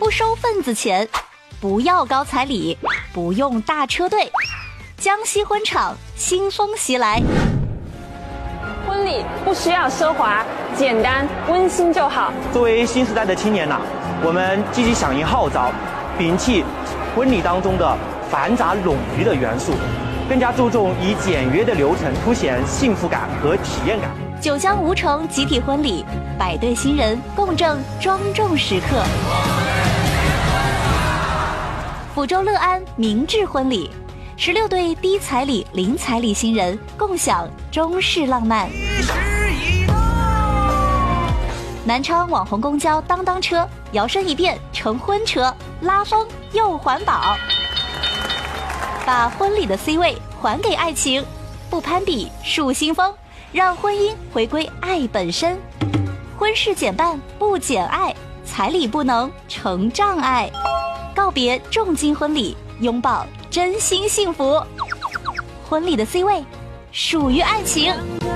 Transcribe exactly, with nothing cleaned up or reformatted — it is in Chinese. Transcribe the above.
不收份子钱，不要高彩礼，不用大车队。江西婚场新风袭来， 婚礼不需要奢华，简单温馨就好。 作为新时代的青年呐、啊，我们积极响应号召，摒弃婚礼当中的繁杂冗余的元素，更加注重以简约的流程凸显幸福感和体验感。 九江吴城集体婚礼，百对新人共振庄重时刻。抚州乐安明志婚礼，十六对低彩礼零彩礼新人共享中式浪漫。南昌网红公交当当车摇身一变成婚车，拉风又环保，把婚礼的 C 位还给爱情，不攀比树新风，让婚姻回归爱本身。婚事减半不减爱，彩礼不能成障碍。告别重金婚礼，拥抱真心幸福。婚礼的 C 位属于爱情。